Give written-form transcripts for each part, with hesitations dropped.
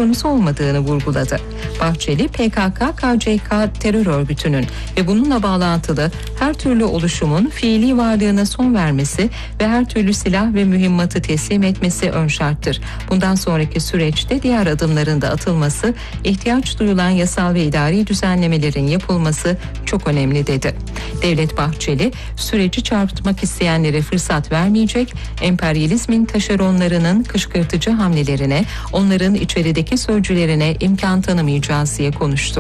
konusu olmadığını vurguladı. Bahçeli, PKK-KCK terör örgütünün ve bununla bağlantılı her türlü oluşumun fiili varlığına son vermesi ve her türlü silah ve mühimmatı teslim etmesi ön şarttır. Bundan sonraki süreçte diğer adımların da atılması, ihtiyaç duyulan yasal ve idari düzenlemelerin yapılması çok önemli dedi. Devlet Bahçeli, süreci çarpıtmak isteyenlere fırsat vermeyecek, emperyalizmin taşeronlarının kışkırtıcı hamlelerine, onların içerideki sözcülerine imkan tanımayacağız diye konuştu.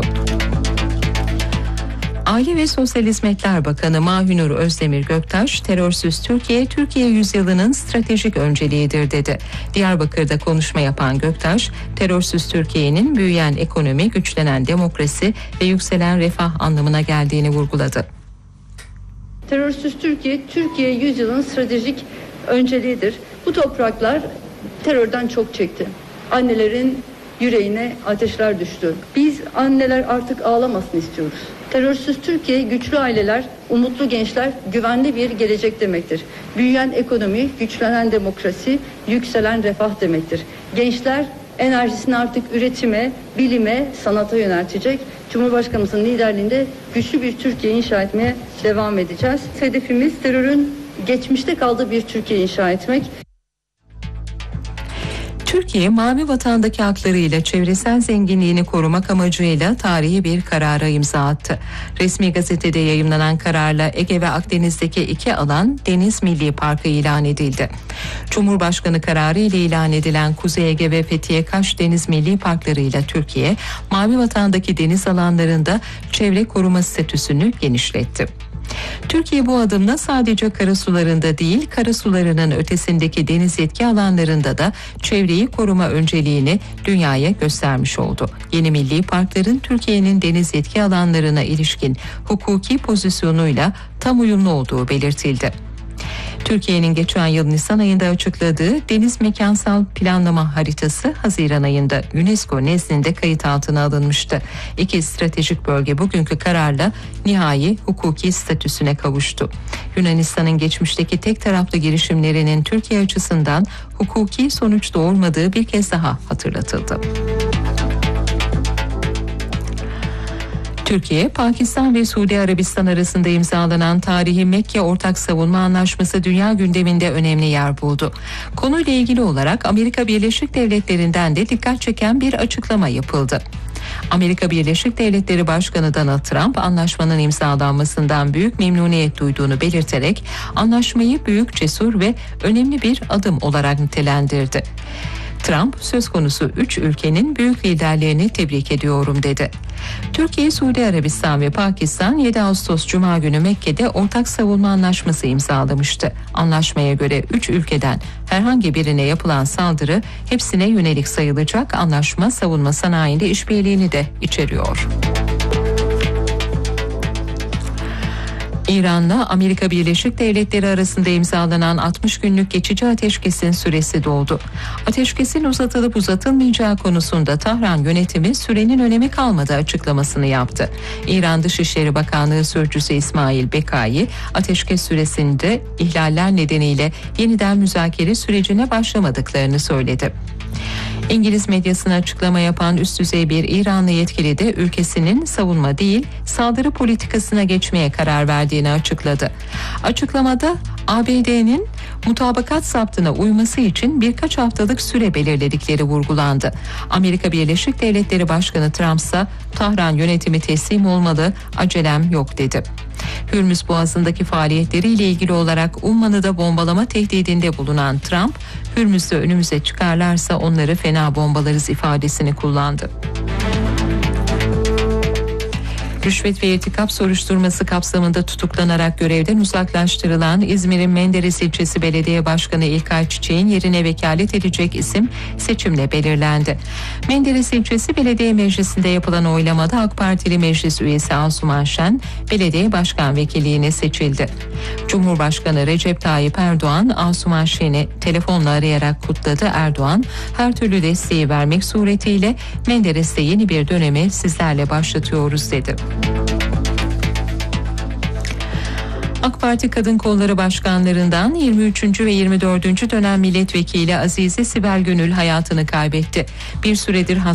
Aile ve Sosyal Hizmetler Bakanı Mahinur Özdemir Göktaş, terörsüz Türkiye yüzyılının stratejik önceliğidir dedi. Diyarbakır'da konuşma yapan Göktaş, terörsüz Türkiye'nin büyüyen ekonomi, güçlenen demokrasi ve yükselen refah anlamına geldiğini vurguladı. Terörsüz Türkiye yüzyılın stratejik önceliğidir. Bu topraklar terörden çok çekti. Annelerin yüreğine ateşler düştü. Biz anneler artık ağlamasın istiyoruz. Terörsüz Türkiye, güçlü aileler, umutlu gençler, güvenli bir gelecek demektir. Büyüyen ekonomi, güçlenen demokrasi, yükselen refah demektir. Gençler enerjisini artık üretime, bilime, sanata yöneltecek. Cumhurbaşkanımızın liderliğinde güçlü bir Türkiye inşa etmeye devam edeceğiz. Hedefimiz terörün geçmişte kaldığı bir Türkiye inşa etmek. Türkiye, Mavi Vatan'daki haklarıyla çevresel zenginliğini korumak amacıyla tarihi bir karara imza attı. Resmi gazetede yayımlanan kararla Ege ve Akdeniz'deki 2 alan Deniz Milli Parkı ilan edildi. Cumhurbaşkanı kararı ile ilan edilen Kuzey Ege ve Fethiye Kaş Deniz Milli Parklarıyla Türkiye, Mavi Vatan'daki deniz alanlarında çevre koruma statüsünü genişletti. Türkiye bu adımla sadece karasularında değil, karasularının ötesindeki deniz yetki alanlarında da çevreyi koruma önceliğini dünyaya göstermiş oldu. Yeni milli parkların Türkiye'nin deniz yetki alanlarına ilişkin hukuki pozisyonuyla tam uyumlu olduğu belirtildi. Türkiye'nin geçen yıl Nisan ayında açıkladığı Deniz Mekansal Planlama Haritası Haziran ayında UNESCO nezdinde kayıt altına alınmıştı. 2 stratejik bölge bugünkü kararla nihai hukuki statüsüne kavuştu. Yunanistan'ın geçmişteki tek taraflı girişimlerinin Türkiye açısından hukuki sonuç doğurmadığı bir kez daha hatırlatıldı. Türkiye, Pakistan ve Suudi Arabistan arasında imzalanan tarihi Mekke Ortak Savunma Anlaşması dünya gündeminde önemli yer buldu. Konuyla ilgili olarak Amerika Birleşik Devletleri'nden de dikkat çeken bir açıklama yapıldı. Amerika Birleşik Devletleri Başkanı Donald Trump, anlaşmanın imzalanmasından büyük memnuniyet duyduğunu belirterek anlaşmayı büyük, cesur ve önemli bir adım olarak nitelendirdi. Trump, söz konusu 3 ülkenin büyük liderlerini tebrik ediyorum dedi. Türkiye, Suudi Arabistan ve Pakistan 7 Ağustos Cuma günü Mekke'de ortak savunma anlaşması imzalamıştı. Anlaşmaya göre 3 ülkeden herhangi birine yapılan saldırı hepsine yönelik sayılacak. Anlaşma savunma sanayinde işbirliğini de içeriyor. İran'la Amerika Birleşik Devletleri arasında imzalanan 60 günlük geçici ateşkesin süresi doldu. Ateşkesin uzatılıp uzatılmayacağı konusunda Tahran yönetimi sürenin önemi kalmadı açıklamasını yaptı. İran Dışişleri Bakanlığı Sözcüsü İsmail Bekai, ateşkes süresinde ihlaller nedeniyle yeniden müzakere sürecine başlamadıklarını söyledi. İngiliz medyasına açıklama yapan üst düzey bir İranlı yetkili de ülkesinin savunma değil, saldırı politikasına geçmeye karar verdiğini açıkladı. Açıklamada ABD'nin mutabakat zaptına uyması için birkaç haftalık süre belirledikleri vurgulandı. Amerika Birleşik Devletleri Başkanı Trump ise Tahran yönetimi teslim olmalı, acelem yok dedi. Hürmüz Boğazı'ndaki faaliyetleriyle ilgili olarak Umman'ı bombalama tehdidinde bulunan Trump, Hürmüz'de önümüze çıkarlarsa onları fena bombalarız ifadesini kullandı. Rüşvet ve irtikap soruşturması kapsamında tutuklanarak görevden uzaklaştırılan İzmir'in Menderes ilçesi belediye başkanı İlkay Çiçek'in yerine vekalet edecek isim seçimle belirlendi. Menderes ilçesi belediye meclisinde yapılan oylamada AK Partili meclis üyesi Asuman Şen belediye başkan vekilliğine seçildi. Cumhurbaşkanı Recep Tayyip Erdoğan Asuman Şen'i telefonla arayarak kutladı. Erdoğan, her türlü desteği vermek suretiyle Menderes'te yeni bir dönemi sizlerle başlatıyoruz dedi. AK Parti Kadın Kolları Başkanlarından 23. ve 24. dönem milletvekili Azize Sibel Gönül hayatını kaybetti. Bir süredir